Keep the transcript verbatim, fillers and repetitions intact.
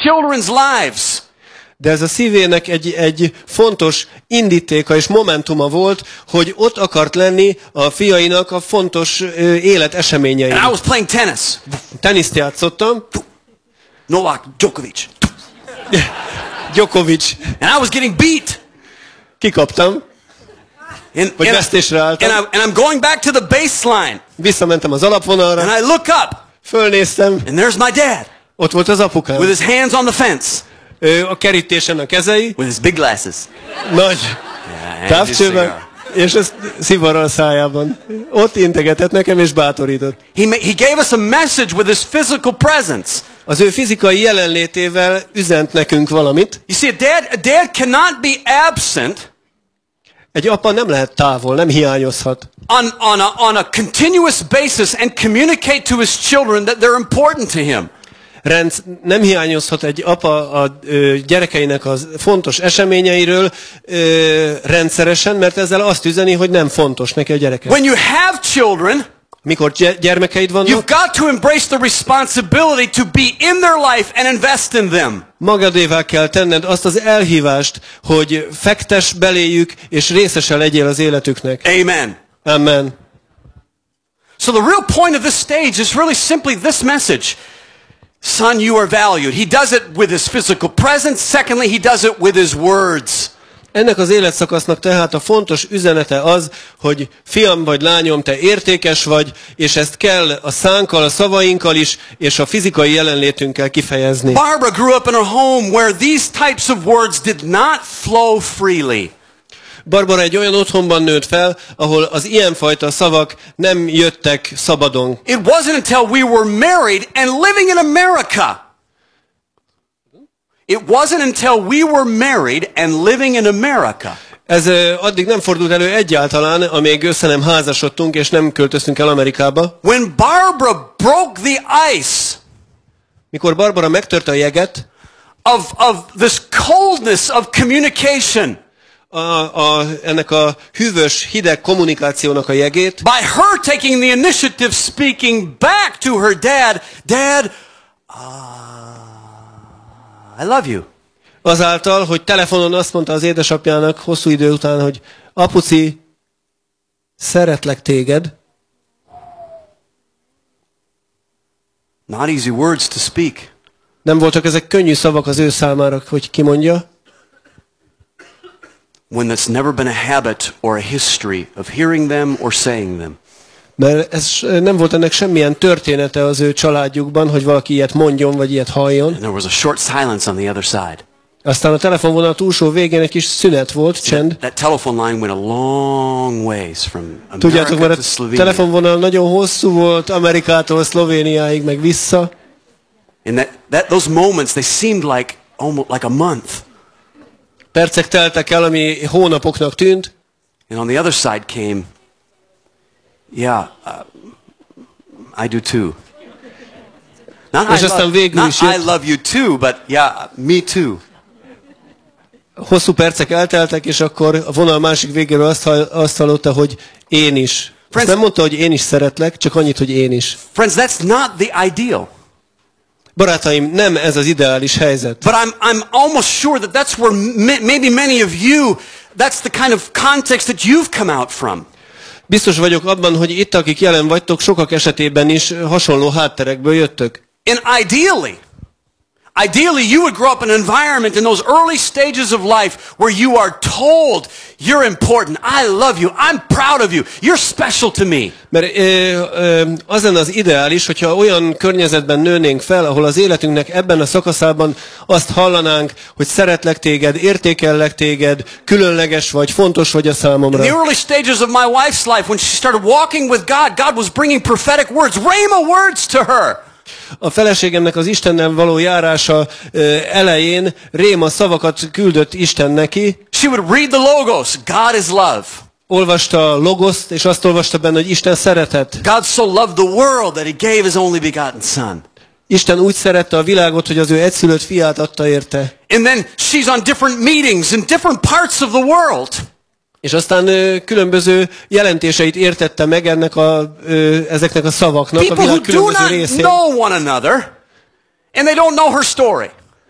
children's lives. De ez a szívének egy, egy fontos indítéka és momentuma volt, hogy ott akart lenni a fiainak a fontos ö, életeseményei. And I was playing tennis. Teniszt játszottam. Novak Djokovic. Djokovic. And I was getting beat. Kikaptam. And, Vagy and, vesztésre álltam. and, I, and I'm going back to the baseline. Visszamentem az alapvonalra. And I look up. Fölnéztem. And there's my dad. Ott volt az apukám. With his hands on the fence. Ő a kerítésen a kezei. With his big glasses. Nagy Yeah, távcsőben. És ezt szivarral a szájában. Ott integetett nekem és bátorított. He, he gave us a message with his physical presence. Az ő fizikai jelenlétével üzent nekünk valamit. You see, a dad, a dad cannot be absent. Egy apa nem lehet távol, nem hiányozhat. On, on, a, on a continuous basis and communicate to his children that they're important to him. Rendsz, nem hiányozhat egy apa a ö, gyerekeinek az fontos eseményeiről ö, rendszeresen, mert ezzel azt üzeni, hogy nem fontos neki a gyereke. When you have children, mikor gyermekeid vannak, you've got to embrace the responsibility to be in their life and invest in them. Magadévá kell tenned azt az elhívást, hogy fektess beléjük, és részese legyél az életüknek. Amen. Amen. So the real point of this stage is really simply this message. Son, you are valued. He does it with his physical presence. Secondly, he does it with his words. Ennek az életszakasznak tehát a fontos üzenete az, hogy fiam vagy lányom, te értékes vagy, és ezt kell a szánkkal, a szavainkkal is, és a fizikai jelenlétünkkel kifejezni. Barbara grew up in a home where these types of words did not flow freely. Barbara egy olyan otthonban nőtt fel, ahol az ilyenfajta szavak nem jöttek szabadon. It wasn't until we were married and living in America. It wasn't until we were married and living in America. Ez addig nem fordult elő egyáltalán, amíg össze nem házasodtunk és nem költöztünk el Amerikába. When Barbara broke the ice, mikor Barbara megtörte a jeget, of, of this coldness of communication, A, a, ennek a hűvös, hideg kommunikációnak a jegét, by her taking the initiative, speaking back to her dad, Dad, uh, I love you. Azáltal, hogy telefonon azt mondta az édesapjának hosszú idő után, hogy apuci, szeretlek téged. Not easy words to speak. Nem voltak ezek könnyű szavak az ő számára, hogy kimondja. When there's never been a habit or a history of hearing them or saying them. Mert ez nem volt ennek semmilyen története az ő családjukban, hogy valaki ilyet mondjon, vagy ilyet halljon. And there was a short silence on the other side. Aztán a telefonvonal túlsó végén egy kis szünet volt, csend. That, that telephone line went a long ways from America Tudjátok, mert to a Slovenia. telefonvonal nagyon hosszú volt, Amerikától Szlovéniáig, meg vissza. And that, that, those moments, they seemed like almost like a month. Percek teltek el, ami hónapoknak tűnt. And on the other side came, yeah, uh, I do too. Not, És I aztán love, végül not is I jött. love you too, but yeah, me too. Hosszú percek elteltek, és akkor a vonal másik végéről azt, azt hallotta, hogy én is. Azt nem mondta, hogy én is szeretlek, csak annyit, hogy én is. Friends, that's not the ideal. Barátaim, nem ez az ideális helyzet. But I'm, I'm almost sure that that's where maybe many of you, that's the kind of context that you've come out from. Biztos vagyok abban, hogy itt, akik jelen vagytok, sokak esetében is hasonló hátterekből jöttök. And ideally, ideally you would grow up in an environment in those early stages of life where you are told you're important, I love you, I'm proud of you, you're special to me. Mert ö, ö, az lenne az ideális, hogyha olyan környezetben nőnénk fel, ahol az életünknek ebben a szakaszában azt hallanánk, hogy szeretlek téged, értékellek téged, különleges vagy, fontos vagy a számomra. In the early stages of my wife's life, when she started walking with God, God was bringing prophetic words, rhema words to her. A feleségemnek az Istennel való járása elején réma szavakat küldött Isten neki. She would read the logos, God is love. Olvasta a logoszt, és azt olvasta benne, hogy Isten szeretet. God so loved the world that he gave his only begotten son. Isten úgy szerette a világot, hogy az ő egyszülött fiát adta érte. And then she's on different meetings in different parts of the world. És aztán ö, különböző jelentéseit értette meg ennek a, ö, ezeknek a szavaknak a People világ who do különböző not részén. know one another, and they don't know her story.